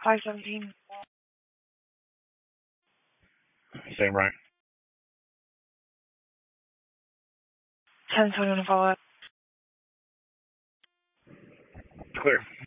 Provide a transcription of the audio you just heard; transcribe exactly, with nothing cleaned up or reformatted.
five seventeen. Same right. ten twenty-one to follow up. Clear.